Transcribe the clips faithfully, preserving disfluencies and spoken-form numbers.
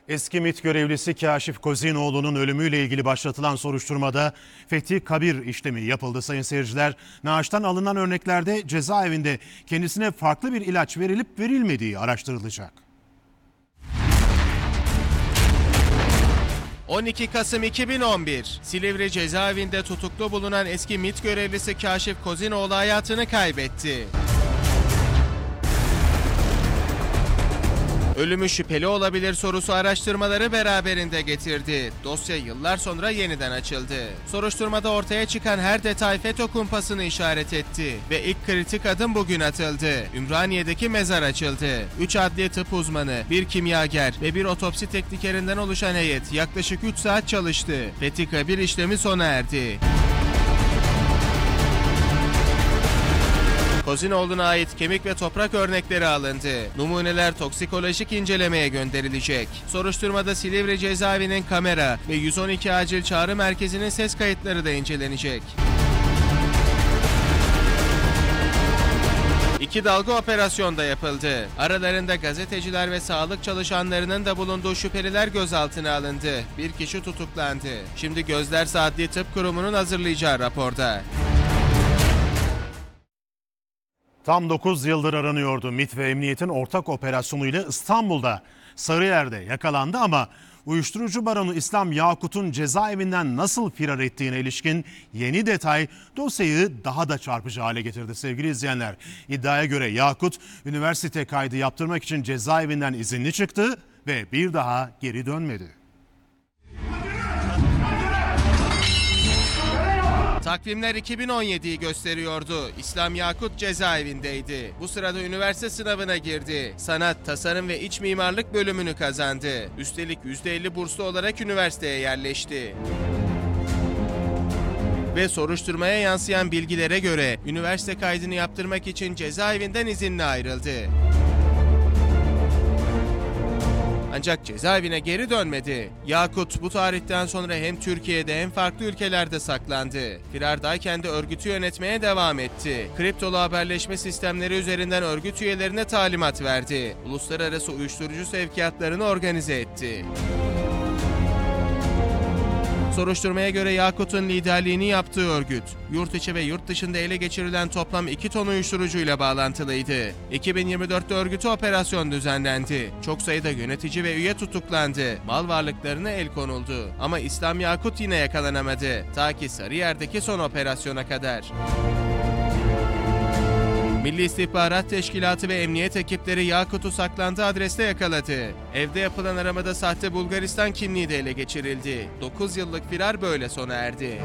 Eski MİT görevlisi Kaşif Kozinoğlu'nun ölümüyle ilgili başlatılan soruşturmada Fethi Kabir işlemi yapıldı sayın seyirciler. Naaştan alınan örneklerde cezaevinde kendisine farklı bir ilaç verilip verilmediği araştırılacak. on iki Kasım iki bin on bir, Silivri cezaevinde tutuklu bulunan eski MİT görevlisi Kaşif Kozinoğlu hayatını kaybetti. Ölümü şüpheli olabilir sorusu araştırmaları beraberinde getirdi. Dosya yıllar sonra yeniden açıldı. Soruşturmada ortaya çıkan her detay FETÖ kumpasını işaret etti ve ilk kritik adım bugün atıldı. Ümraniye'deki mezar açıldı. üç adliye tıp uzmanı, bir kimyager ve bir otopsi teknikerinden oluşan heyet yaklaşık üç saat çalıştı. Fethi Kabir işlemi sona erdi. Kozinoğlu'na ait kemik ve toprak örnekleri alındı. Numuneler toksikolojik incelemeye gönderilecek. Soruşturmada Silivri cezaevinin kamera ve yüz on iki acil çağrı merkezinin ses kayıtları da incelenecek. İki dalga operasyon da yapıldı. Aralarında gazeteciler ve sağlık çalışanlarının da bulunduğu şüpheliler gözaltına alındı. Bir kişi tutuklandı. Şimdi gözler Adli Tıp Kurumu'nun hazırlayacağı raporda. Tam dokuz yıldır aranıyordu. MİT ve Emniyet'in ortak operasyonuyla İstanbul'da Sarıyer'de yakalandı ama uyuşturucu baronu İslam Yakut'un cezaevinden nasıl firar ettiğine ilişkin yeni detay dosyayı daha da çarpıcı hale getirdi sevgili izleyenler. İddiaya göre Yakut üniversite kaydı yaptırmak için cezaevinden izinli çıktı ve bir daha geri dönmedi. Takvimler iki bin on yediyi gösteriyordu. İslam Yakut cezaevindeydi. Bu sırada üniversite sınavına girdi. Sanat, tasarım ve iç mimarlık bölümünü kazandı. Üstelik yüzde elli burslu olarak üniversiteye yerleşti. Ve soruşturmaya yansıyan bilgilere göre üniversite kaydını yaptırmak için cezaevinden izinle ayrıldı. Ancak cezaevine geri dönmedi. Yakut bu tarihten sonra hem Türkiye'de hem farklı ülkelerde saklandı. Firardayken de örgütü yönetmeye devam etti. Kriptolu haberleşme sistemleri üzerinden örgüt üyelerine talimat verdi. Uluslararası uyuşturucu sevkiyatlarını organize etti. Soruşturmaya göre Yakut'un liderliğini yaptığı örgüt, yurt içi ve yurt dışında ele geçirilen toplam iki ton uyuşturucuyla bağlantılıydı. iki bin yirmi dörtte örgütü operasyon düzenlendi. Çok sayıda yönetici ve üye tutuklandı. Mal varlıklarına el konuldu. Ama İslam Yakut yine yakalanamadı. Ta ki Sarıyer'deki son operasyona kadar. Milli İstihbarat Teşkilatı ve emniyet ekipleri Yakut'u saklandığı adreste yakaladı. Evde yapılan aramada sahte Bulgaristan kimliği de ele geçirildi. dokuz yıllık firar böyle sona erdi.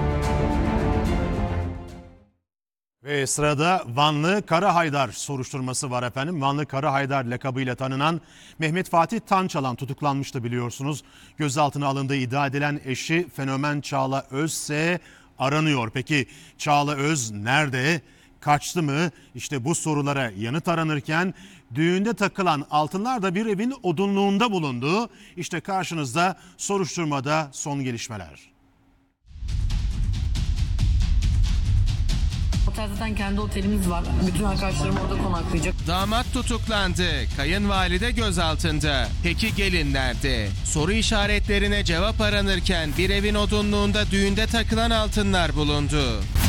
Ve sırada Vanlı Kara Haydar soruşturması var efendim. Vanlı Kara Haydar lakabıyla tanınan Mehmet Fatih Tançalan tutuklanmıştı biliyorsunuz. Gözaltına alındığı iddia edilen eşi Fenomen Çağla Öz ise aranıyor. Peki Çağla Öz nerede? Kaçtı mı? İşte bu sorulara yanıt aranırken düğünde takılan altınlar da bir evin odunluğunda bulundu. İşte karşınızda soruşturmada son gelişmeler. Otel zaten kendi otelimiz var. Bütün arkadaşlarım orada konaklayacak. Damat tutuklandı. Kayınvalide gözaltında. Peki gelin nerede? Soru işaretlerine cevap aranırken bir evin odunluğunda düğünde takılan altınlar bulundu.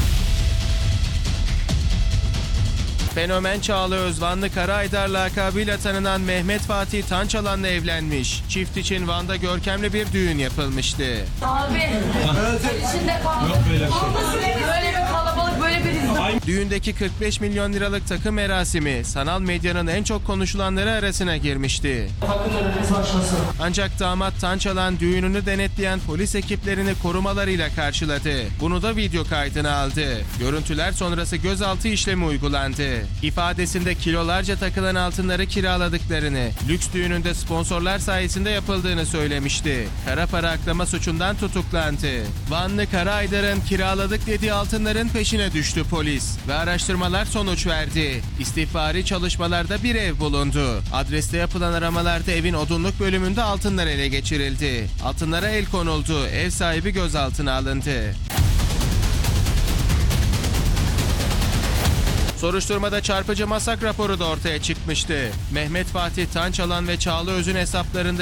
Fenomen Çağla Öz, Vanlı Kara Haydar lakabıyla tanınan Mehmet Fatih Tançalan'la evlenmiş. Çift için Van'da görkemli bir düğün yapılmıştı. Abi, içinde kaldı. Böyle bir kalabalık, böyle bir izin. Düğündeki kırk beş milyon liralık takım merasimi sanal medyanın en çok konuşulanları arasına girmişti. Ancak damat Tançalan düğününü denetleyen polis ekiplerini korumalarıyla karşıladı. Bunu da video kaydına aldı. Görüntüler sonrası gözaltı işlemi uygulandı. İfadesinde kilolarca takılan altınları kiraladıklarını, lüks düğününde sponsorlar sayesinde yapıldığını söylemişti. Kara para aklama suçundan tutuklandı. Vanlı Kara Haydar'ın kiraladık dediği altınların peşine düştü polis ve araştırmalar sonuç verdi. İstihbari çalışmalarda bir ev bulundu. Adreste yapılan aramalarda evin odunluk bölümünde altınlar ele geçirildi. Altınlara el konuldu. Ev sahibi gözaltına alındı. Soruşturmada çarpıcı masak raporu da ortaya çıkmıştı. Mehmet Fatih Tançalan ve Çağla Öz'ün hesaplarında